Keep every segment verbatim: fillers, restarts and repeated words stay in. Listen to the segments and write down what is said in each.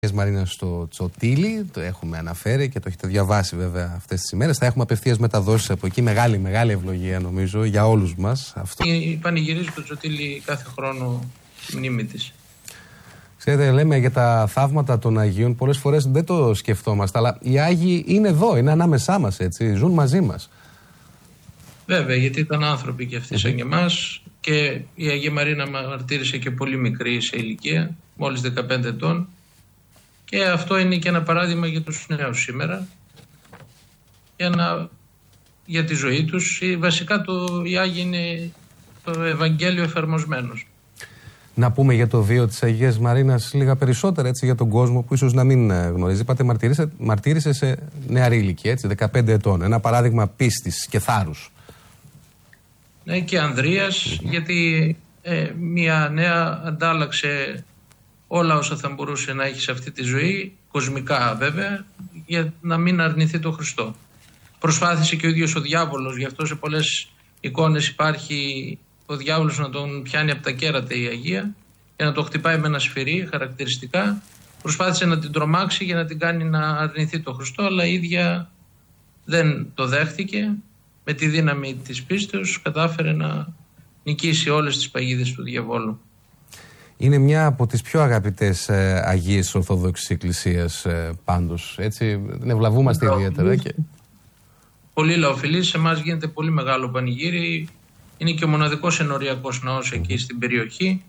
Μαρίνα στο Τσοτήλι, το έχουμε αναφέρει και το έχετε διαβάσει βέβαια αυτές τις ημέρες. Θα έχουμε απευθείας μεταδόσεις από εκεί. Μεγάλη, μεγάλη ευλογία νομίζω για όλους μας. Αυτό... Πανηγυρίζει το Τσοτήλι κάθε χρόνο τη μνήμη της. Ξέρετε, λέμε για τα θαύματα των Αγίων, πολλές φορές δεν το σκεφτόμαστε, αλλά οι Άγιοι είναι εδώ, είναι ανάμεσά μας, έτσι, ζουν μαζί μας. Βέβαια, γιατί ήταν άνθρωποι και αυτοί σαν και εμάς, και η Αγία Μαρίνα μαρτύρησε και πολύ μικρή σε ηλικία, μόλις δεκαπέντε ετών. Και αυτό είναι και ένα παράδειγμα για τους νέους σήμερα, για, να, για τη ζωή τους. Βασικά το, οι Άγιοι είναι το Ευαγγέλιο εφαρμοσμένος. Να πούμε για το βίο της Αγίας Μαρίνας λίγα περισσότερα, έτσι, για τον κόσμο που ίσως να μην γνωρίζει. Είπατε μαρτύρησε, μαρτύρησε σε νεαρή ηλικία, έτσι, δεκαπέντε ετών. Ένα παράδειγμα πίστης και θάρρους. Ναι, και Ανδρείας, mm-hmm. γιατί ε, μια νέα αντάλλαξε όλα όσα θα μπορούσε να έχει σε αυτή τη ζωή, κοσμικά βέβαια, για να μην αρνηθεί τον Χριστό. Προσπάθησε και ο ίδιος ο διάβολος, γι' αυτό σε πολλές εικόνες υπάρχει ο διάβολος να τον πιάνει από τα κέρατα η Αγία και να τον χτυπάει με ένα σφυρί χαρακτηριστικά. Προσπάθησε να την τρομάξει για να την κάνει να αρνηθεί τον Χριστό, αλλά η ίδια δεν το δέχτηκε. Με τη δύναμη της πίστεως κατάφερε να νικήσει όλες τις παγίδες του διαβόλου. Είναι μια από τις πιο αγαπητές ε, Αγίες της Ορθόδοξης Εκκλησίας ε, πάντως, έτσι, δεν ευλαβούμαστε ιδιαίτερα. Και... Πολύ λαοφιλής, σε εμάς γίνεται πολύ μεγάλο πανηγύρι, είναι και ο μοναδικός ενοριακός ναός εκεί στην περιοχή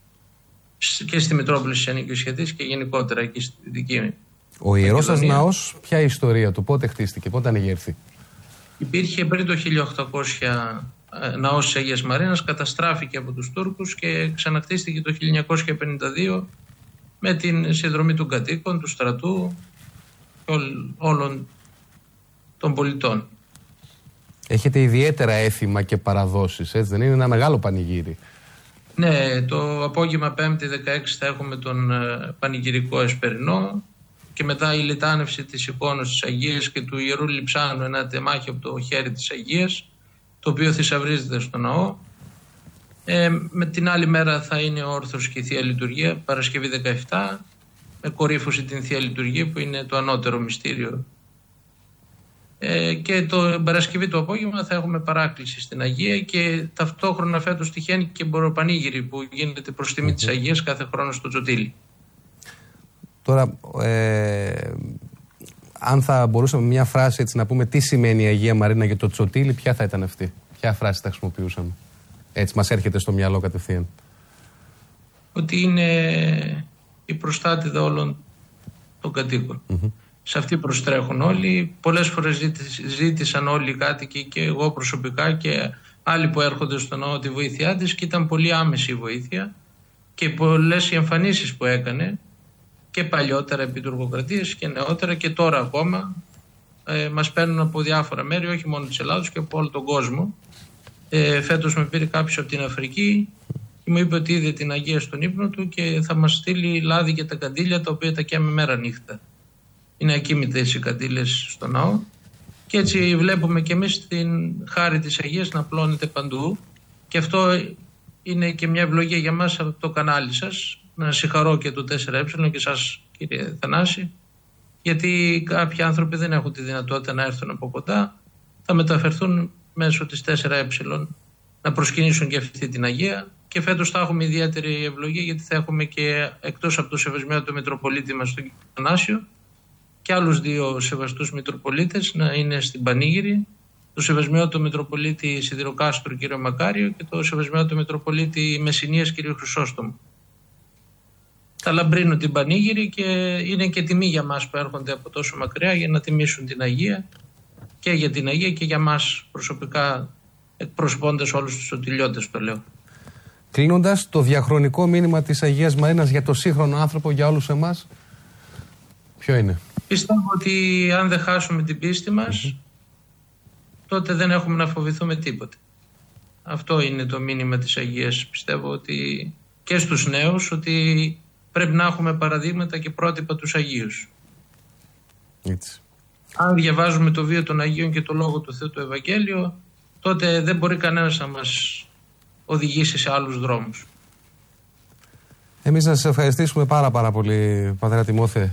και στη Μητρόπολη της Ανοικοσιατής και γενικότερα εκεί στη δική. Ο ιερός σας ναός, ποια η ιστορία του, πότε χτίστηκε, πότε ανεγέρθη? Υπήρχε πριν το χίλια οκτακόσια ναός της Αγίας Μαρίνας, καταστράφηκε από τους Τούρκους και ξαναχτίστηκε το χίλια εννιακόσια πενήντα δύο με την συνδρομή των κατοίκων, του στρατού και όλων των πολιτών. Έχετε ιδιαίτερα έθιμα και παραδόσεις, έτσι δεν είναι? Ένα μεγάλο πανηγύρι. Ναι, το απόγευμα πέμπτη δεκαέξι θα έχουμε τον πανηγυρικό εσπερινό και μετά η λιτάνευση της εικόνας της Αγίας και του Ιερού Λειψάνου, ένα τεμάχιο από το χέρι της Αγίας, το οποίο θησαυρίζεται στο ναό. Ε, με την άλλη μέρα θα είναι ο όρθρος και η Θεία Λειτουργία, Παρασκευή δεκαεπτά, με κορύφωση την Θεία Λειτουργία που είναι το ανώτερο μυστήριο. Ε, και το Παρασκευή το απόγευμα θα έχουμε παράκληση στην Αγία και ταυτόχρονα φέτος τυχαίνει και μποροπανήγυρη που γίνεται προς τιμή της Αγίας κάθε χρόνο στο Τσοτήλι. Τώρα, ε, αν θα μπορούσαμε μια φράση έτσι να πούμε τι σημαίνει η Αγία Μαρίνα για το Τσοτήλι, ποια θα ήταν αυτή? Ποια φράση θα χρησιμοποιούσαμε? Έτσι μας έρχεται στο μυαλό κατευθείαν. Ότι είναι η προστάτηδα όλων των κατοίκων. Mm-hmm. Σε αυτή προστρέχουν όλοι. Πολλές φορές ζήτησαν όλοι οι κάτοικοι και εγώ προσωπικά και άλλοι που έρχονται στο ναό τη βοήθειά της και ήταν πολύ άμεση η βοήθεια και πολλές οι εμφανίσεις που έκανε και παλιότερα επί τουρκοκρατίας και νεότερα και τώρα ακόμα ε, μας παίρνουν από διάφορα μέρη, όχι μόνο της Ελλάδος και από όλο τον κόσμο. Ε, φέτος με πήρε κάποιος από την Αφρική και μου είπε ότι είδε την Αγία στον ύπνο του και θα μας στείλει λάδι και τα καντήλια τα οποία τα καίμε μέρα νύχτα. Είναι ακίμητες οι καντήλες στο ναό και έτσι βλέπουμε και εμείς την χάρη της Αγίας να πλώνεται παντού και αυτό είναι και μια ευλογία για μας από το κανάλι σας. Να συγχαρώ και το τέσσερα ε και σας κύριε Θανάση, γιατί κάποιοι άνθρωποι δεν έχουν τη δυνατότητα να έρθουν από κοντά, θα μεταφερθούν μέσω της τέσσερα ε να προσκυνήσουν και αυτή την Αγία και φέτος θα έχουμε ιδιαίτερη ευλογία γιατί θα έχουμε και εκτός από το Σεβασμιότατο Μητροπολίτη μας τον κύριο Θανάσιο και άλλους δύο σεβαστούς Μητροπολίτες να είναι στην Πανήγυρη, το Σεβασμιότατο Μητροπολίτη Σιδηροκάστρου κύριο Μακάριο και το Σεβασμιότατο Μητροπολίτη Μεσσηνίας κύριο Χρυσόστομο. Θα λαμπρύνουν την Πανήγυρη και είναι και τιμή για μας που έρχονται από τόσο μακριά για να τιμήσουν την Αγία και για την Αγία και για μας προσωπικά εκπροσωπώντας όλους τους οτιλιώτες το λέω. Κλείνοντας, το διαχρονικό μήνυμα της Αγίας Μαρίνας για το σύγχρονο άνθρωπο, για όλους εμάς, ποιο είναι? Πιστεύω ότι αν δεν χάσουμε την πίστη μας, mm-hmm. τότε δεν έχουμε να φοβηθούμε τίποτε. Αυτό είναι το μήνυμα της Αγίας. Πιστεύω ότι και στους νέους ότι πρέπει να έχουμε παραδείγματα και πρότυπα τους Αγίους. Έτσι. Αν διαβάζουμε το βίο των Αγίων και το Λόγο του Θεού, το Ευαγγέλιο, τότε δεν μπορεί κανένας να μας οδηγήσει σε άλλους δρόμους. Εμείς να σας ευχαριστήσουμε πάρα πάρα πολύ, Πατέρα Τιμόθε,